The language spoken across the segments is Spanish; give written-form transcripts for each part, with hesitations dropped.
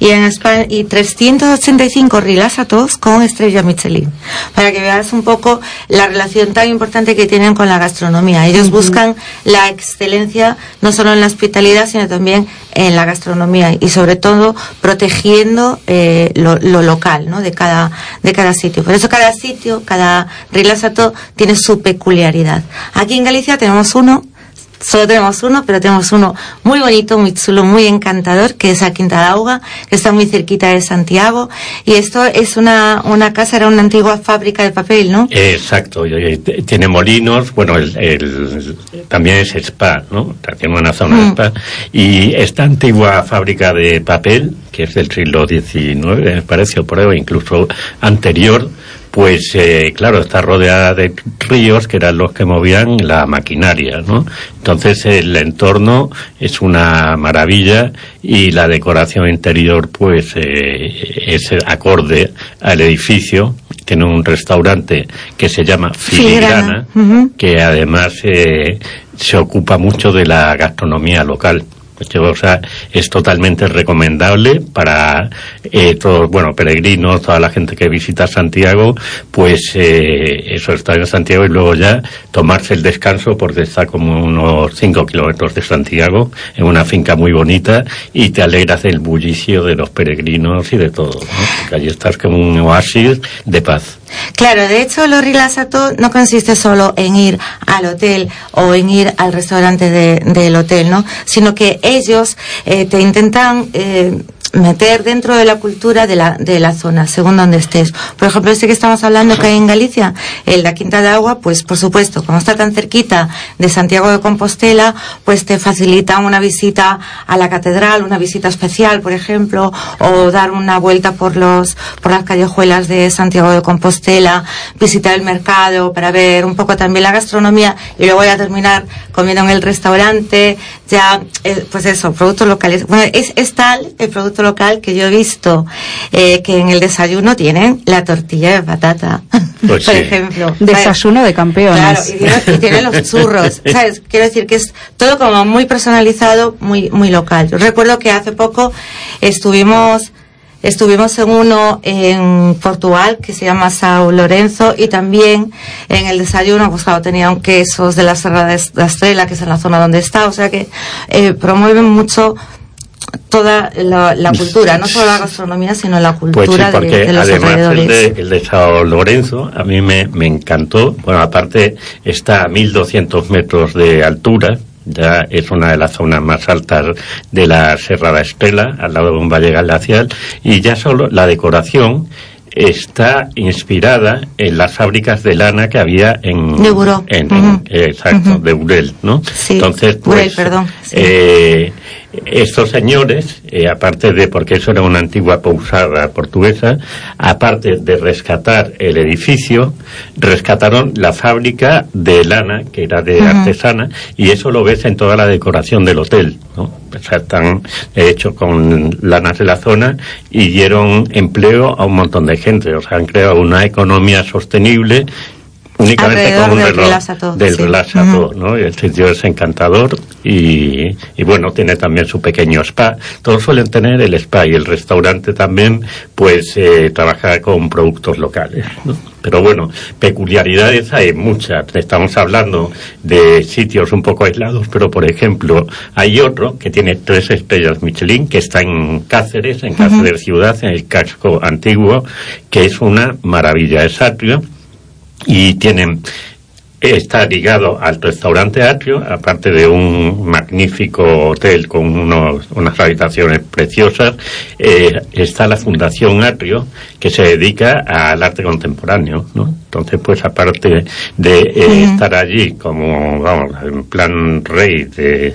y en España, y 385 Rillas Chateaux con estrella Michelin, para que veas un poco la relación tan importante que tienen con la gastronomía. Ellos buscan la excelencia no solo en la hospitalidad, sino también en la gastronomía, y sobre todo protegiendo lo local, ¿no? de cada sitio. Por eso cada sitio, cada Rillas Chateaux tiene su peculiaridad. Aquí en Galicia solo tenemos uno, pero tenemos uno muy bonito, muy chulo, muy encantador, que es la Quinta d'Auga, que está muy cerquita de Santiago. Y esto es una casa, era una antigua fábrica de papel, ¿no? Exacto, tiene molinos, bueno, también es spa, ¿no? Tiene una zona de spa. Y esta antigua fábrica de papel, que es del siglo XIX, me parece, o por ahí, incluso anterior, pues claro, está rodeada de ríos que eran los que movían la maquinaria, ¿no? Entonces el entorno es una maravilla y la decoración interior pues es acorde al edificio. Tiene un restaurante que se llama Filigrana, que además se ocupa mucho de la gastronomía local. O sea, es totalmente recomendable para todos, bueno, peregrinos, toda la gente que visita Santiago, pues eso, está en Santiago y luego ya tomarse el descanso, porque está como unos 5 kilómetros de Santiago, en una finca muy bonita, y te alegras del bullicio de los peregrinos y de todo, ¿no? Porque allí estás como un oasis de paz. Claro, de hecho, los Rillas Chateaux no consiste solo en ir al hotel o en ir al restaurante del hotel, ¿no? Sino que ellos te intentan meter dentro de la cultura de la zona, según donde estés. Por ejemplo, este que estamos hablando que hay en Galicia, la Quinta d'Auga, pues por supuesto, como está tan cerquita de Santiago de Compostela, pues te facilita una visita a la catedral, una visita especial, por ejemplo, o dar una vuelta por las callejuelas de Santiago de Compostela, visitar el mercado para ver un poco también la gastronomía, y luego ya terminar comiendo en el restaurante, ya, pues eso, productos locales. Bueno, es tal el producto local que yo he visto que en el desayuno tienen la tortilla de patata, pues por sí. ejemplo. Desayuno de campeones. Claro, y tienen los churros, ¿sabes? Quiero decir que es todo como muy personalizado, muy, muy local. Yo recuerdo que hace poco estuvimos en uno en Portugal que se llama São Lourenço, y también en el desayuno, pues claro, tenían quesos de la Serra da Estrela, que es en la zona donde está, o sea que promueven mucho toda la cultura, no solo la gastronomía, sino la cultura, pues sí, porque de los alrededores. El de São Lourenço a mí me encantó. Bueno, aparte está a 1.200 metros de altura, ya es una de las zonas más altas de la Serra da Estrela, al lado de un valle glacial, y ya solo la decoración está inspirada en las fábricas de lana que había en... De Buró. Exacto, de Burel, ¿no? Sí, entonces, pues, Burel, perdón. Sí. Estos señores, aparte de, porque eso era una antigua pousada portuguesa, aparte de rescatar el edificio, rescataron la fábrica de lana, que era de artesana, y eso lo ves en toda la decoración del hotel, ¿no? O sea, están hechos con lanas de la zona y dieron empleo a un montón de gente. O sea, han creado una economía sostenible únicamente con un reloj del Rillas Chateaux, ¿no? Y el sitio es encantador y bueno, tiene también su pequeño spa. Todos suelen tener el spa, y el restaurante también, pues trabaja con productos locales, ¿no? Pero bueno, peculiaridades hay muchas. Estamos hablando de sitios un poco aislados, pero por ejemplo hay otro que tiene 3 estrellas Michelin, que está en Cáceres ciudad, en el casco antiguo, que es una maravilla. Es Atrio, y está ligado al restaurante Atrio, aparte de un magnífico hotel con unas habitaciones preciosas. Está la Fundación Atrio, que se dedica al arte contemporáneo, ¿no? Entonces, pues aparte de estar allí como, vamos, en plan rey de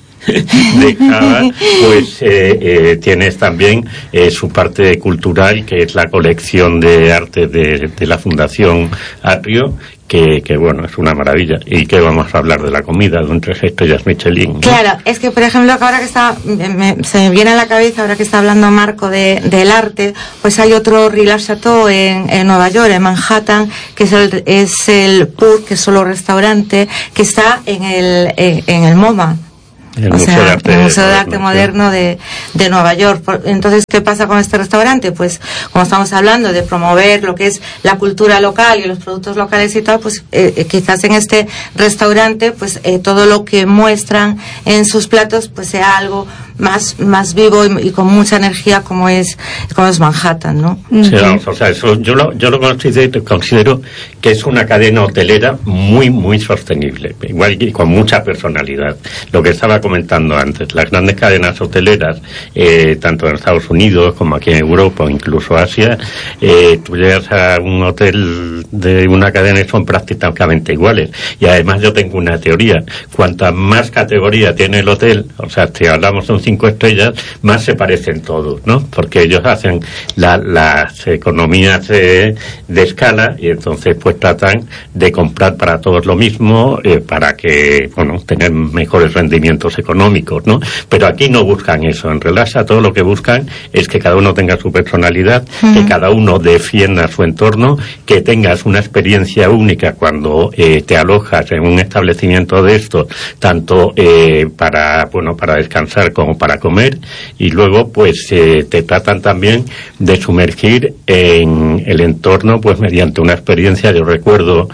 Cava, pues tienes también su parte cultural, que es la colección de arte de la Fundación Atrio, que bueno, es una maravilla. Y que vamos a hablar de la comida, de un 3 estrellas Michelin, ¿no? Claro, es que por ejemplo, que ahora que se me viene a la cabeza, ahora que está hablando Marco del arte, pues hay otro Rillas Chateaux en Nueva York, en Manhattan, que es el pub, que es solo restaurante, que está en el MoMA. El Museo de Arte Moderno de Nueva York. Entonces, ¿qué pasa con este restaurante? Pues, como estamos hablando de promover lo que es la cultura local y los productos locales y tal, pues quizás en este restaurante, pues todo lo que muestran en sus platos, pues sea algo más vivo y con mucha energía como es Manhattan, ¿no? Sí, vamos, o sea, eso yo lo considero que es una cadena hotelera muy, muy sostenible, igual y con mucha personalidad. Lo que estaba comentando antes, las grandes cadenas hoteleras, tanto en Estados Unidos como aquí en Europa o incluso Asia, tú llegas a un hotel de una cadena y son prácticamente iguales. Y además yo tengo una teoría, cuanta más categoría tiene el hotel, o sea, si hablamos de un 5 estrellas, más se parecen todos, ¿no? Porque ellos hacen las economías de escala y entonces pues tratan de comprar para todos lo mismo, para que, bueno, tener mejores rendimientos económicos, ¿no? Pero aquí no buscan eso. En Relaxa todo lo que buscan es que cada uno tenga su personalidad, que cada uno defienda su entorno, que tengas una experiencia única cuando te alojas en un establecimiento de estos, tanto para descansar como para comer, y luego pues te tratan también de sumergir en el entorno pues mediante una experiencia. Yo recuerdo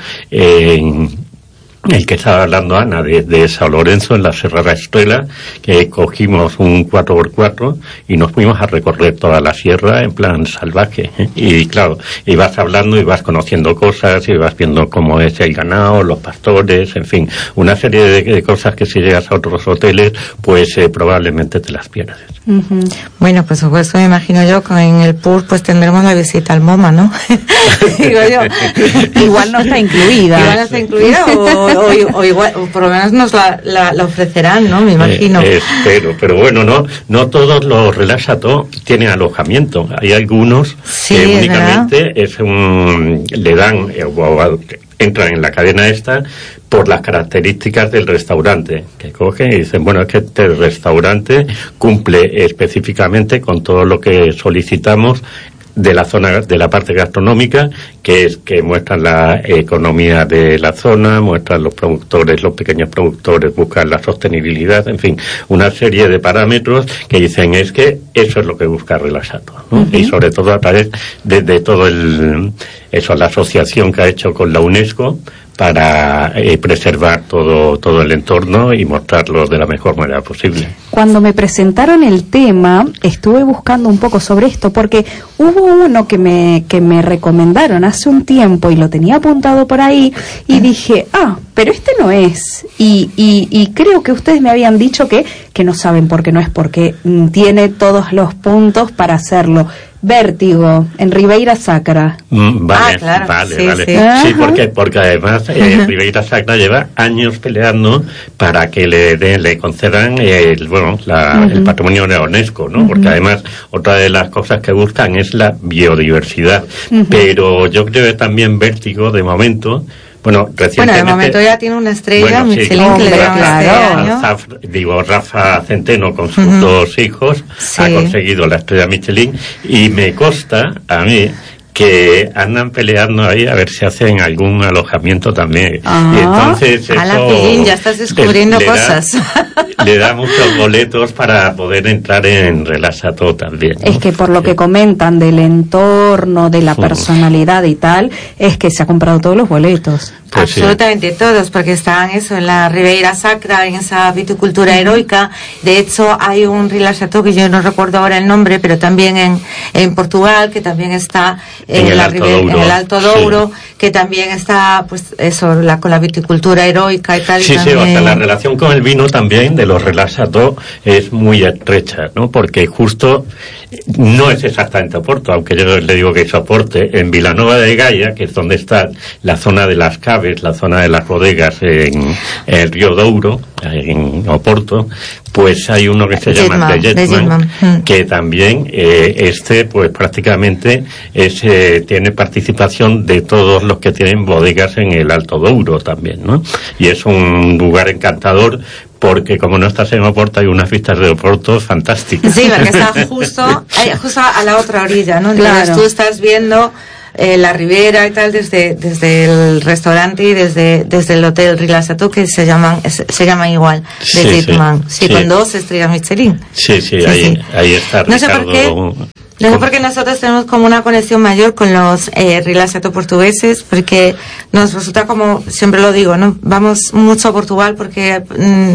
el que estaba hablando Ana de San Lorenzo en la Serra de Estrela, que cogimos un 4x4 y nos fuimos a recorrer toda la sierra en plan salvaje, y claro, y vas hablando y vas conociendo cosas y vas viendo cómo es el ganado, los pastores, en fin, una serie de cosas que si llegas a otros hoteles pues probablemente te las pierdes. Bueno, por supuesto, me imagino yo que en el PUR pues tendremos la visita al MoMA, ¿no? Digo yo. Igual no está incluida. Igual no está incluida o igual, o por lo menos nos la ofrecerán, ¿no? Me imagino. Pero bueno, no todos los Relaxato tienen alojamiento. Hay algunos que únicamente le dan entran en la cadena esta por las características del restaurante, que cogen y dicen, bueno, es que este restaurante cumple específicamente con todo lo que solicitamos de la zona, de la parte gastronómica, que es que muestran la economía de la zona, muestran los productores, los pequeños productores, buscan la sostenibilidad, en fin, una serie de parámetros que dicen es que eso es lo que busca Relaxato, ¿no? Y sobre todo a través de todo la asociación que ha hecho con la UNESCO para preservar todo el entorno y mostrarlo de la mejor manera posible. Cuando me presentaron el tema, estuve buscando un poco sobre esto, porque hubo uno que me recomendaron hace un tiempo y lo tenía apuntado por ahí, y dije, pero este no es. Y creo que ustedes me habían dicho que no saben por qué no es, porque tiene todos los puntos para hacerlo. Vértigo, en Ribeira Sacra. Vale. Sí, porque además Ribeira Sacra lleva años peleando para que le concedan el patrimonio de la UNESCO, ¿no? Porque además otra de las cosas que buscan es la biodiversidad. Pero yo creo que también Vértigo, de momento, recientemente... de momento ya tiene una estrella, Michelin, que le dieron Rafa Centeno con sus dos hijos ha conseguido la estrella Michelin, y me consta a mí que andan peleando ahí a ver si hacen algún alojamiento también. Y entonces eso ya estás descubriendo cosas. Le da muchos boletos para poder entrar en Relaxato también, ¿no? Es que por lo que comentan del entorno, de la personalidad y tal, es que se ha comprado todos los boletos. Pues absolutamente todos, porque están en la Ribeira Sacra, en esa viticultura heroica. De hecho, hay un Relaxato que yo no recuerdo ahora el nombre, pero también en Portugal, que también está en el Alto Douro, que también está con la viticultura heroica y tal. Sí, también... o sea, la relación con el vino también de los Relaxato es muy estrecha, ¿no? Porque justo no es exactamente Oporto, aunque yo le digo que es Oporte, en Vilanova de Gaia, que es donde está la zona de las caves, la zona de las bodegas en el río Douro, en Oporto, pues hay uno que se llama de Jetman, que también pues prácticamente tiene participación de todos los que tienen bodegas en el Alto Douro también, ¿no? Y es un lugar encantador, porque como no estás en Oporto hay unas vistas de Oporto fantásticas. Sí, porque está justo a la otra orilla, ¿no? Entonces tú estás viendo la Riviera y tal, desde el restaurante y desde el hotel Rilasató, que se llaman igual, de Jetman, con 2 estrellas Michelin. Sí, ahí está no Ricardo. Sé por qué. No sé por qué nosotros tenemos como una conexión mayor con los Rilasató portugueses, porque nos resulta, como siempre lo digo, ¿no? Vamos mucho a Portugal porque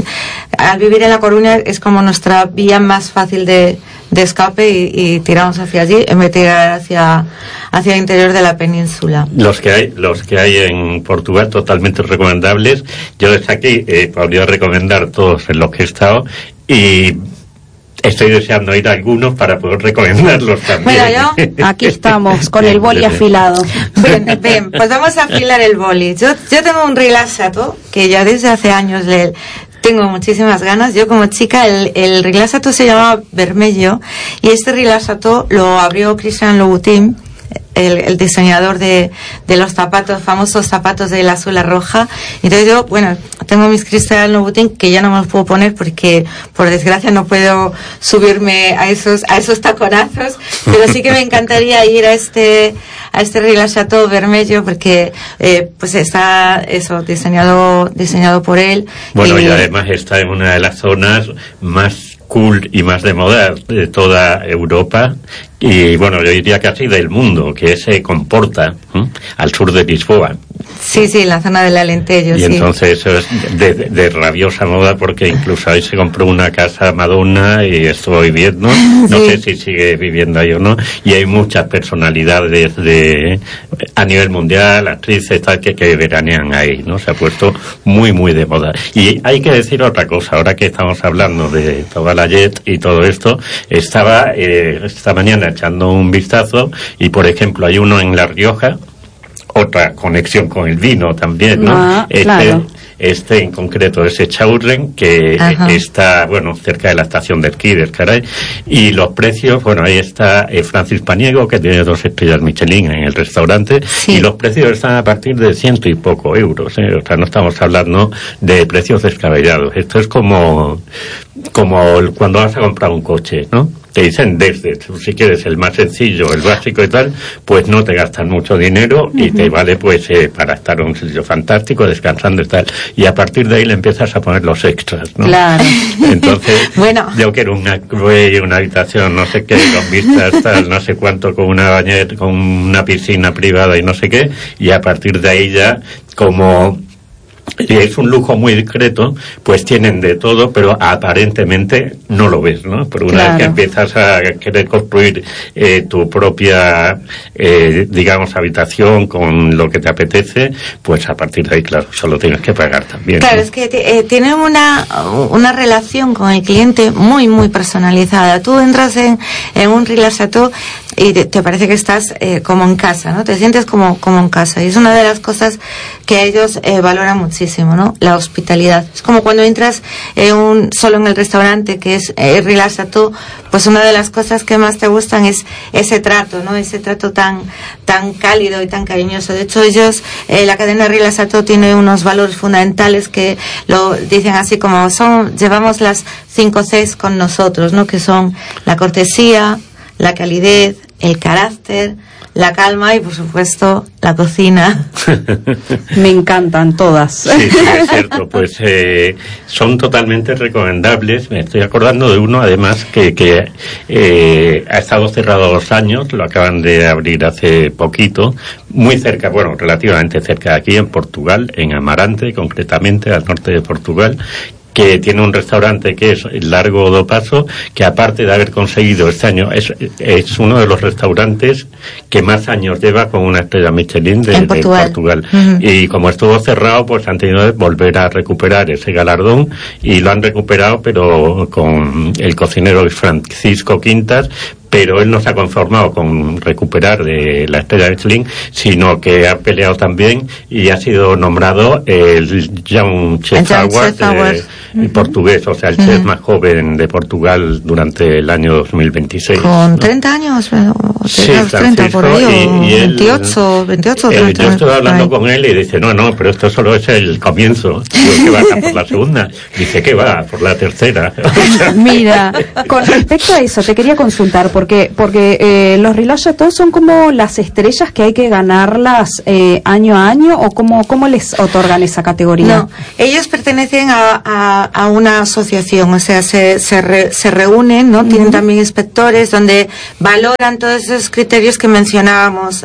al vivir en La Coruña es como nuestra vía más fácil de escape y tiramos hacia allí en vez de tirar hacia el interior de la península. Los que hay en Portugal totalmente recomendables. Yo desde aquí podría recomendar todos en los que he estado y estoy deseando ir a algunos para poder recomendarlos también. Bueno, aquí estamos con el boli afilado. Bien, pues vamos a afilar el boli. Yo tengo un Rilasató que ya desde hace años tengo muchísimas ganas. Yo como chica, el Rilasató se llamaba Vermelho y este Rilasató lo abrió Christian Louboutin, el diseñador de los zapatos, famosos zapatos del azul a roja. Entonces yo, tengo mis Christian Louboutin que ya no me los puedo poner porque por desgracia no puedo subirme a esos taconazos, pero sí que me encantaría ir a este Rilasató Vermelho porque pues está eso diseñado por él. Bueno, y además está en una de las zonas más cool y más de moda de toda Europa y bueno, yo diría casi del mundo, que se comporta al sur de Lisboa. Sí, la zona del Alentejo. Y entonces eso es de rabiosa moda porque incluso ahí se compró una casa Madonna y estoy viendo, no sé si sigue viviendo ahí o no, y hay muchas personalidades a nivel mundial, actrices tal que veranean ahí, ¿no? Se ha puesto muy muy de moda. Y hay que decir otra cosa, ahora que estamos hablando de toda la jet y todo esto, estaba esta mañana echando un vistazo y por ejemplo hay uno en La Rioja, otra conexión con el vino también, ¿no? Claro. Este en concreto es Echaurren, que está, cerca de la estación de esquí del Caray, y los precios, ahí está Francis Paniego, que tiene 2 estrellas Michelin en el restaurante, y los precios están a partir de 100 y poco euros, o sea, no estamos hablando de precios descabellados. Esto es como cuando vas a comprar un coche, ¿no? Te dicen si quieres el más sencillo, el básico y tal, pues no te gastan mucho dinero y te vale para estar en un sitio fantástico, descansando y tal. Y a partir de ahí le empiezas a poner los extras, ¿no? Claro. Entonces, yo quiero una habitación, no sé qué, con vistas tal, no sé cuánto, con una bañera, con una piscina privada y no sé qué, y a partir de ahí ya, como es un lujo muy discreto, pues tienen de todo, pero aparentemente no lo ves, ¿no? Pero una vez que empiezas a querer construir tu propia, habitación con lo que te apetece, pues a partir de ahí, claro, solo tienes que pagar también. Claro, ¿no? es que tiene una relación con el cliente muy, muy personalizada. Tú entras en un Rilasató y te parece que estás como en casa, ¿no? Te sientes como en casa. Y es una de las que ellos valoran muchísimo, ¿no? La hospitalidad. Es como cuando entras solo en el restaurante, que es Rilasató, pues una de las cosas que más te gustan es ese trato, ¿no? Ese trato tan cálido y tan cariñoso. De hecho, ellos, la cadena Rilasató tiene unos valores fundamentales que lo dicen así como llevamos las 5 Cs con nosotros, ¿no? Que son la cortesía, la calidez, el carácter, la calma y por supuesto la cocina. Me encantan todas. Sí, es cierto, pues son totalmente recomendables. Me estoy acordando de uno además que ha estado cerrado 2 años, lo acaban de abrir hace poquito, muy cerca, relativamente cerca de aquí en Portugal, en Amarante concretamente, al norte de Portugal, que tiene un restaurante que es Largo do Paso, que aparte de haber conseguido este año, es uno de los restaurantes que más años lleva con una estrella Michelin de Portugal. Y como estuvo cerrado, pues han tenido que volver a recuperar ese galardón, y lo han recuperado, pero con el cocinero Francisco Quintas, pero él no se ha conformado con recuperar la estrella Michelin, sino que ha peleado también y ha sido nombrado el Young Chef Award portugués, o sea, el chef más joven de Portugal durante el año 2026. Con 30 años, sí, 30 por ahí, y 28, 30. Yo estuve hablando con él y dice, no, pero esto solo es el comienzo. Digo, ¿qué va a por la segunda? Dice, ¿qué va? Por la tercera. Mira, con respecto a eso, te quería consultar, porque los Relais Chateau son como las estrellas que hay que ganarlas año a año, o cómo les otorgan esa categoría. No, ellos pertenecen a una asociación, o sea, se reúnen, ¿no? Tienen también inspectores donde valoran todos esos criterios que mencionábamos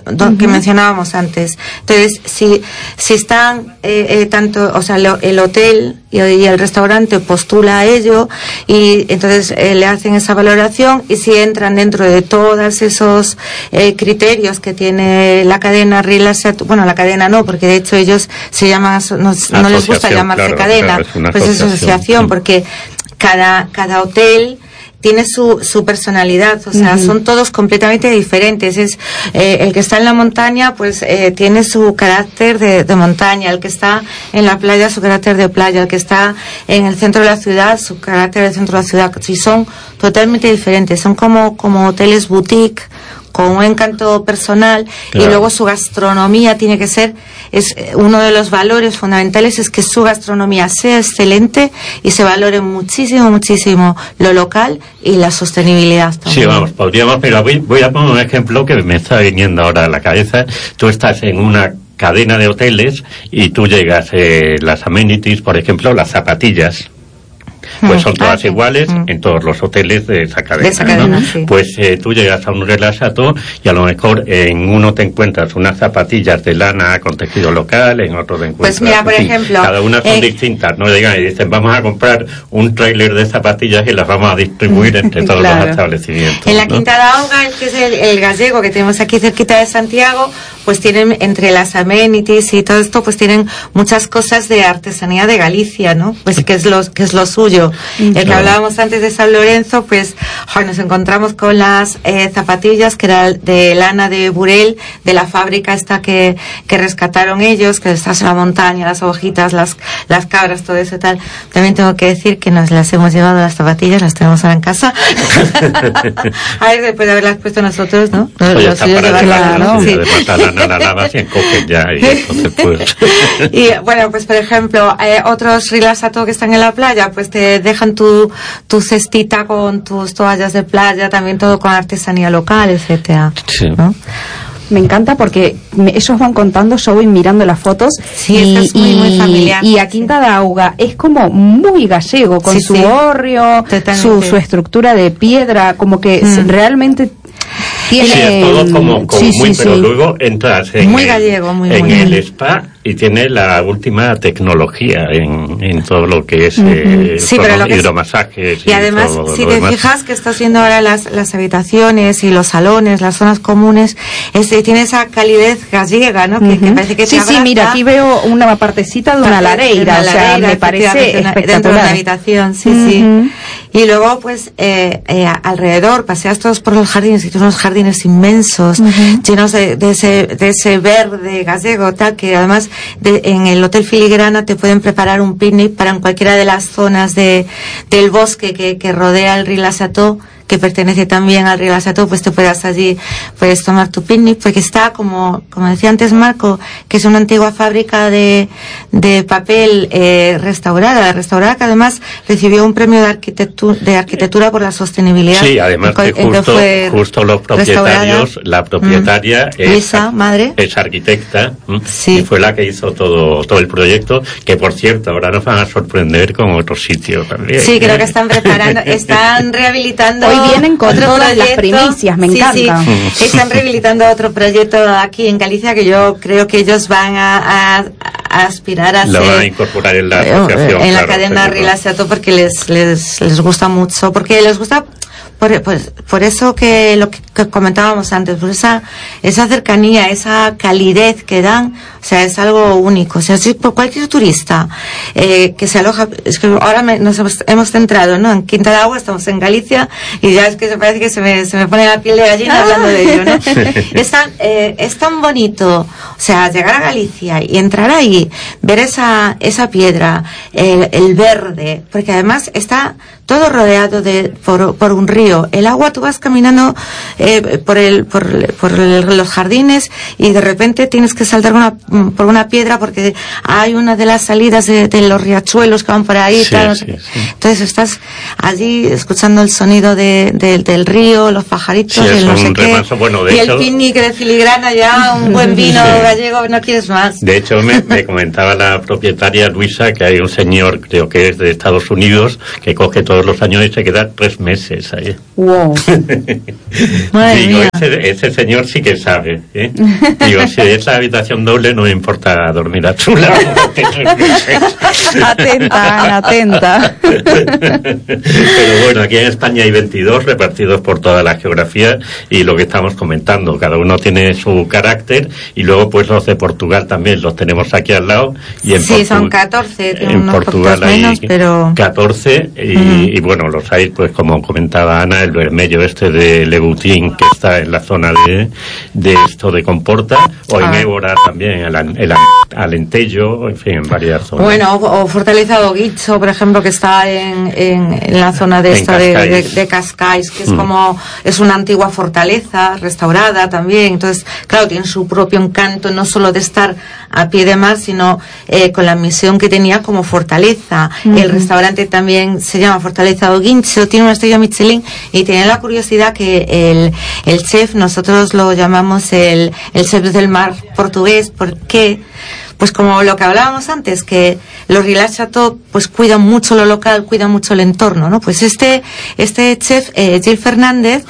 antes. Entonces, si están tanto, o sea, el hotel y el restaurante postula a ello, y entonces le hacen esa valoración, y si entran dentro de todos esos criterios que tiene la cadena Relais Chateau, bueno, la cadena no, porque de hecho ellos se llaman, no les gusta llamarse cadena, pues es asociación, porque cada hotel tiene su personalidad, o sea, son todos completamente diferentes. Es el que está en la montaña, pues tiene su carácter de montaña; el que está en la playa, su carácter de playa; el que está en el centro de la ciudad, su carácter de centro de la ciudad. Sí, son totalmente diferentes, son como hoteles boutique, con un encanto personal, claro. Y luego su gastronomía tiene que ser, es uno de los valores fundamentales, es que su gastronomía sea excelente y se valore muchísimo lo local y la sostenibilidad también. Sí, vamos, podríamos, pero voy a poner un ejemplo que me está viniendo ahora a la cabeza. Tú estás en una cadena de hoteles y tú llegas, las amenities, por ejemplo, las zapatillas, pues son todas iguales en todos los hoteles de esa cadena, ¿no? Sí. Pues tú llegas a un Relais Chateau y a lo mejor en uno te encuentras unas zapatillas de lana con tejido local, en otro te encuentras... Pues mira, por ejemplo... Cada una son distintas, ¿no? Llegan y dicen, vamos a comprar un tráiler de zapatillas y las vamos a distribuir entre todos los establecimientos. En la Quinta da Auga, que es el gallego que tenemos aquí cerquita de Santiago, pues tienen, entre las amenities y todo esto, pues tienen muchas cosas de artesanía de Galicia, ¿no? Pues que es lo suyo. El que hablábamos antes de San Lorenzo, pues nos encontramos con las zapatillas que era de lana de Burel, de la fábrica esta que rescataron ellos, que estás en la montaña, las hojitas, las cabras, todo eso y tal. También tengo que decir que nos las hemos llevado, las zapatillas, las tenemos ahora en casa. A ver, después de haberlas puesto nosotros, ¿no? Oye, Claro. Sí. Además, la lavas y encoges ya, y entonces pues... Y bueno, pues por ejemplo, otros Relais Chateau que están en la playa, pues te dejan tu cestita con tus toallas de playa, también todo con artesanía local, etcétera. Sí. ¿No? Me encanta porque ellos van contando, yo voy mirando las fotos. Sí, es muy familiar. Y a Quinta da Auga es como muy gallego, con su hórreo, su estructura de piedra, como que realmente tiene... Sí, es todo como muy, pero luego entras en, muy gallego, muy el spa, y tiene la última tecnología en todo lo que es hidromasajes. Y además, si te fijas que estás viendo ahora las habitaciones y los salones, las zonas comunes, tiene esa calidez gallega, ¿no? Que parece que sí, mira, aquí veo una partecita de una lareira, o sea, me parece espectacular. Dentro de una habitación, sí. Y luego, pues, alrededor, paseas todos por los jardines, y tienes unos jardines inmensos, llenos de ese verde gallego, tal, que además en el Hotel Filigrana te pueden preparar un picnic para en cualquiera de las zonas del bosque que rodea el Relais Chateau, que pertenece también al Relais Chateau, pues te puedes tomar tu picnic, porque está, como decía antes Marco, que es una antigua fábrica de papel restaurada, que además recibió un premio de arquitectura por la sostenibilidad. Sí, además que justo los propietarios, la propietaria Luisa, madre, es arquitecta, sí. Y fue la que hizo todo el proyecto, que por cierto, ahora nos van a sorprender con otro sitio también. Sí, creo que están rehabilitando. Hoy vienen con todas las primicias, me encanta. Sí. Están rehabilitando otro proyecto aquí en Galicia que yo creo que ellos van a aspirar a lo van a incorporar en la asociación. En la cadena Relais Chateau, porque les gusta mucho, porque les gusta... Por eso que lo que comentábamos antes, por esa cercanía, esa calidez que dan, o sea, es algo único. O sea, si por cualquier turista que se aloja, es que ahora nos hemos centrado, ¿no? En Quinta da Auga, estamos en Galicia, y ya es que se parece que se me pone la piel de gallina hablando de ello, ¿no? Es tan bonito, o sea, llegar a Galicia y entrar ahí, ver esa piedra, el verde, porque además está todo rodeado por un río. El agua, tú vas caminando por los jardines y de repente tienes que saltar por una piedra porque hay una de las salidas de los riachuelos que van por ahí. Sí, claro. sí. Entonces estás allí escuchando el sonido del río, los pajaritos, Sí, el no sé qué, remanso, bueno, de y hecho, el picnic de filigrana, ya un buen vino gallego, no quieres más. De hecho, me comentaba la propietaria Luisa que hay un señor, creo que es de Estados Unidos, que coge todos los años y se queda 3 meses ahí. Wow. Madre Digo, mía. ese señor sí que sabe, ¿eh? Digo, si es la habitación doble no me importa dormir a tu lado. Atenta, Ana, atenta. Pero bueno, aquí en España hay 22 repartidos por toda la geografía y lo que estamos comentando, cada uno tiene su carácter y luego pues los de Portugal también los tenemos aquí al lado y en Sí, son 14, tienen en unos Portugal poquitos menos, hay pero 14 y bueno, los hay pues como comentaba Ana, el vermello este de Leboutin que está en la zona de esto de Comporta o en Évora también, el Alentejo, en fin, en varias zonas. bueno, o Fortaleza do Guicho, por ejemplo, que está en la zona de esta de Cascais, que es como, es una antigua fortaleza restaurada también, entonces, claro, tiene su propio encanto, no solo de estar a pie de mar, sino con la misión que tenía como fortaleza. El restaurante también se llama Fortaleza do Guincho, tiene una estrella Michelin y tiene la curiosidad que el chef, nosotros lo llamamos el chef del mar portugués, porque pues como lo que hablábamos antes, que los Rilas Chateau pues cuidan mucho lo local, cuidan mucho el entorno, ¿no? Pues este chef, Gil Fernández,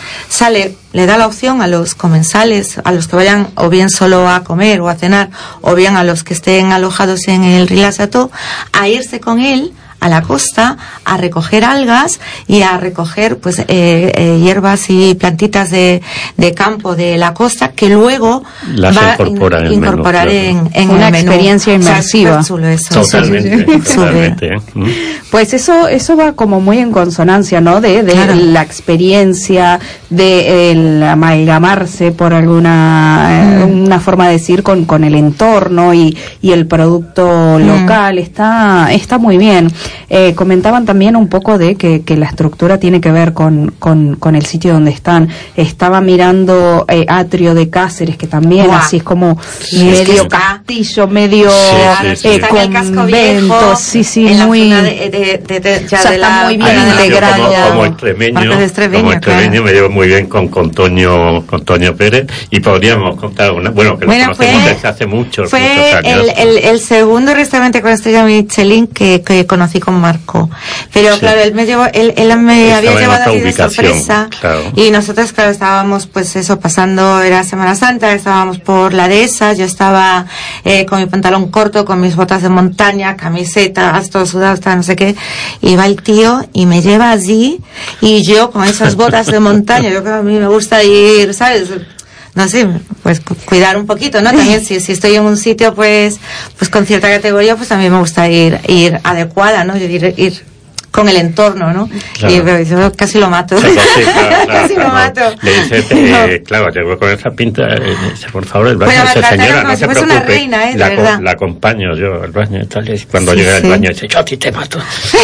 le da la opción a los comensales, a los que vayan o bien solo a comer o a cenar, o bien a los que estén alojados en el Rilas Chateau, a irse con él a la costa a recoger algas y a recoger pues hierbas y plantitas de campo de la costa que luego las va a incorporar en una el menú. experiencia inmersiva. O sea, chulo eso. Totalmente. Pues eso va como muy en consonancia, ¿no? De Claro. la experiencia, de el amalgamarse por alguna una forma de decir con el entorno y el producto local. Está muy bien. Comentaban también un poco de que la estructura tiene que ver con el sitio donde están. Estaba mirando Atrio de Cáceres, que también así es como medio castillo, medio está en el casco viejo, convento, sí, en muy la zona ya de está muy bien Ahí nació integrado. como extremeño, claro. me llevo muy bien con Toño Pérez y podríamos contar lo conocemos desde hace muchos años. El segundo restaurante con estrella Michelin que conocí con Marco, pero claro, él me había llevado aquí de sorpresa, claro. Y nosotros claro estábamos pues eso, pasando, era Semana Santa, estábamos por la dehesa, yo estaba con mi pantalón corto, con mis botas de montaña, camiseta, todo sudado, hasta no sé qué, y va el tío y me lleva allí y yo con esas botas de montaña, yo que a mí me gusta ir, ¿sabes? No sé, pues cuidar un poquito, ¿no? También si estoy en un sitio pues con cierta categoría, pues también me gusta ir adecuada, ¿no? Ir con el entorno, ¿no? Claro. Y yo casi lo mato. Sí, claro, Casi lo mato. Le dice, claro, llegó con esa pinta, dice, por favor, el baño, bueno, dice, señora, no se preocupe, una reina, de verdad. La acompaño yo al baño y tal, y cuando Sí, llega sí. al baño dice, yo a ti te mato.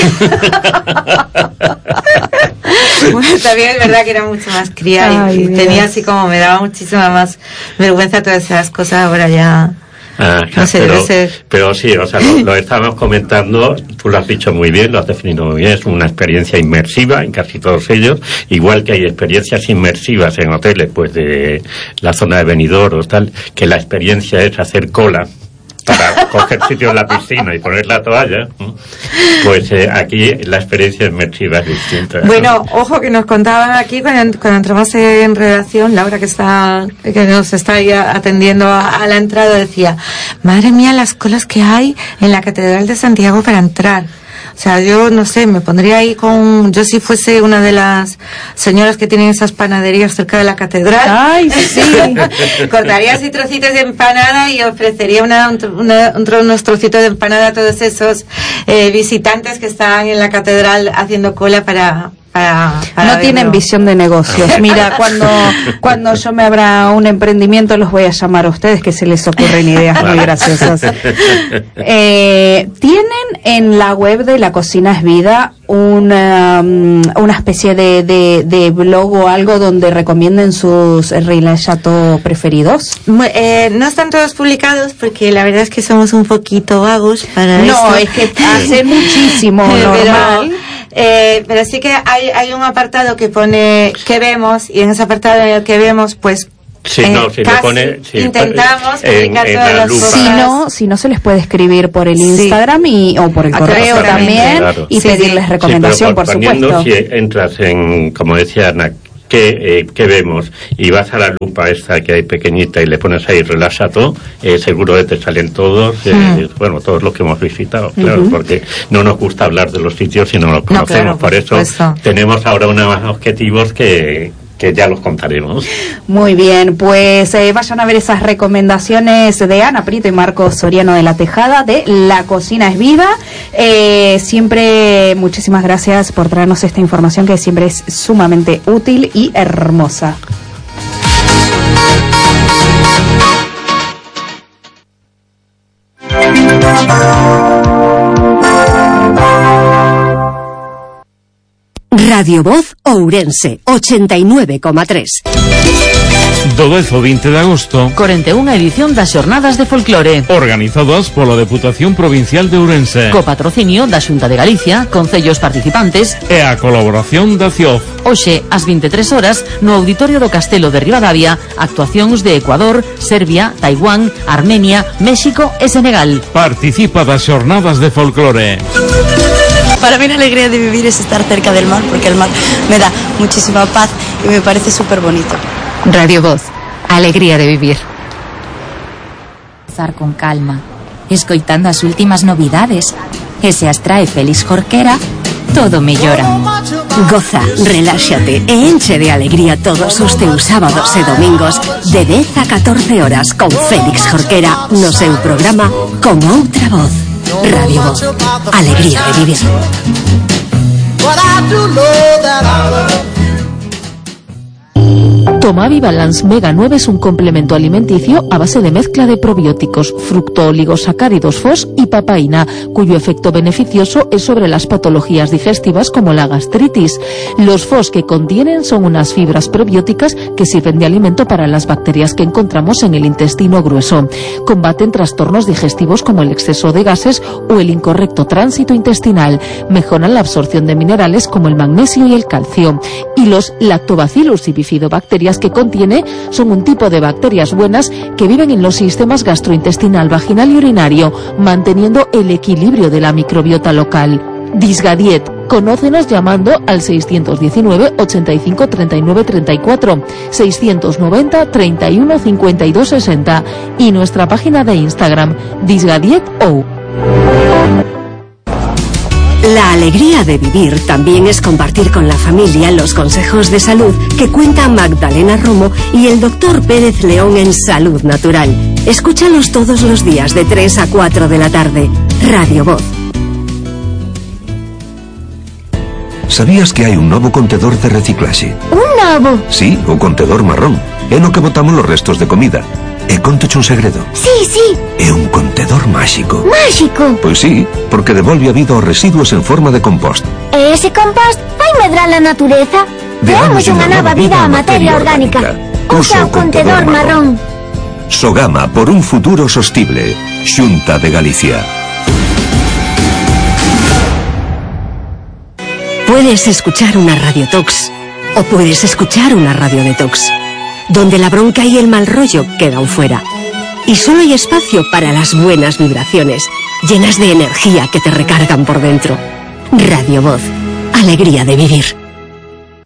Bueno, también es verdad que era mucho más cría. Ay, y Dios. tenía así como, me daba muchísima más vergüenza todas esas cosas, ahora ya... No sé, debe ser. Pero sí, o sea, lo estábamos comentando, tú lo has dicho muy bien, lo has definido muy bien, es una experiencia inmersiva en casi todos ellos, igual que hay experiencias inmersivas en hoteles, pues de la zona de Benidorm o tal, que la experiencia es hacer cola para coger sitio en la piscina y poner la toalla, pues aquí la experiencia inmersiva es distinta. Bueno, ojo que nos contaban aquí cuando entramos en redacción, Laura que nos está ahí atendiendo a la entrada, decía, madre mía las colas que hay en la Catedral de Santiago para entrar. O sea, yo no sé, me pondría ahí yo si fuese una de las señoras que tienen esas panaderías cerca de la catedral. Ay, sí. Cortaría así trocitos de empanada y ofrecería unos trocitos de empanada a todos esos visitantes que están en la catedral haciendo cola para No tienen visión de negocios. Mira, cuando yo me abra un emprendimiento los voy a llamar a ustedes, que se les ocurren ideas muy graciosas. Tienen en la web de La Cocina es Vida una especie de blog o algo donde recomienden sus relatos preferidos. No están todos publicados porque la verdad es que somos un poquito vagos para eso. No, es que hace muchísimo normal. Pero sí que hay un apartado que pone qué vemos, y en ese apartado en el que vemos, pues intentamos publicar todas las cosas. Si no se les puede escribir por el Instagram o por el correo también, y pedirles recomendación, por supuesto. Si entras en, como decía Ana, ¿qué vemos? Y vas a la lupa esta que hay pequeñita y le pones ahí Relaxato, seguro que te salen todos, todos los que hemos visitado, claro, porque no nos gusta hablar de los sitios si no los conocemos, por eso tenemos ahora unos objetivos que ya los contaremos. Muy bien, pues vayan a ver esas recomendaciones de Ana Prieto y Marcos Soriano de La Tejada, de La Cocina es Vida. Siempre muchísimas gracias por traernos esta información que siempre es sumamente útil y hermosa. Radio Voz Ourense 89,3. Do 10 ao 20 de agosto, 41 edición das Xornadas de Folclore, organizadas pola Deputación Provincial de Ourense, co patrocinio da Xunta de Galicia, concellos participantes e a colaboración da CIOF. Hoxe, ás 23 horas, no Auditorio do Castelo de Ribadavia, actuacións de Ecuador, Serbia, Taiwán, Armenia, México e Senegal. Participa das Xornadas de Folclore. Para mí la alegría de vivir es estar cerca del mar, porque el mar me da muchísima paz y me parece súper bonito. Radio Voz, alegría de vivir. Con calma, escoitando as últimas novidades, e se as trae Félix Jorquera, todo mellora. Goza, reláxate e enche de alegría todos os teus sábados e domingos de 10 a 14 horas con Félix Jorquera no seu programa Con Outra Voz. Radio Voz, alegría de vivir. Tomavi Balance Mega 9 es un complemento alimenticio a base de mezcla de probióticos, fructooligosacáridos FOS y papaína, cuyo efecto beneficioso es sobre las patologías digestivas como la gastritis. Los FOS que contienen son unas fibras probióticas que sirven de alimento para las bacterias que encontramos en el intestino grueso. Combaten trastornos digestivos como el exceso de gases o el incorrecto tránsito intestinal. Mejoran la absorción de minerales como el magnesio y el calcio. Y los Lactobacillus y bifidobacterias que contiene son un tipo de bacterias buenas que viven en los sistemas gastrointestinal, vaginal y urinario, manteniendo el equilibrio de la microbiota local. Disgadiet. Conócenos llamando al 619 85 39 34, 690 31 52 60 y nuestra página de Instagram, DisgadietO. La alegría de vivir también es compartir con la familia los consejos de salud que cuenta Magdalena Romo y el doctor Pérez León en Salud Natural. Escúchalos todos los días de 3 a 4 de la tarde. Radio Voz. Sabías que hai un novo contedor de reciclaxe? Un novo? Sí, o contedor marrón. É no que botamos los restos de comida. E contoche un segredo. Sí. É un contedor máxico. Máxico? Pois sí, porque devolve a vida aos residuos en forma de compost. E ese compost vai medrar a natureza? Deamos unha nova vida á materia orgánica. Usa o contedor marrón. Sogama por un futuro sostible. Xunta de Galicia. Puedes escuchar una radiotox o puedes escuchar una radiodetox, donde la bronca y el mal rollo quedan fuera. Y solo hay espacio para las buenas vibraciones, llenas de energía que te recargan por dentro. Radio Voz, alegría de vivir.